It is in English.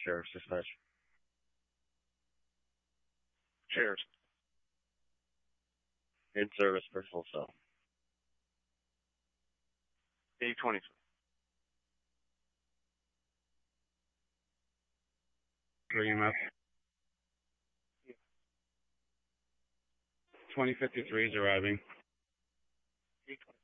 Sheriff's Dispatch. Sheriff's. In service for full cell. 823. Bring him up. 2053 is arriving. 823.